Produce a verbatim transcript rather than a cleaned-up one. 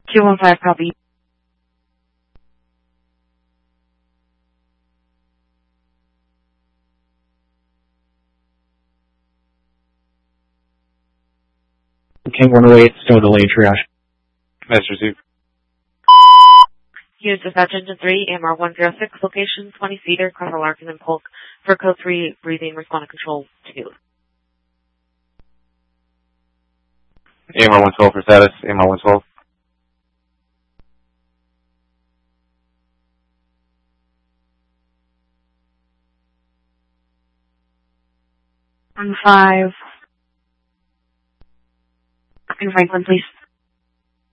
two one five, copy. King one oh eight, still delayed triage. Message received. Unit Dispatch Engine three, A M R one zero six, location twenty Cedar, Carver Larkin and Polk, for code three, breathing, respond to control two. A M R one twelve for status, A M R one twelve. One five. In Franklin, please.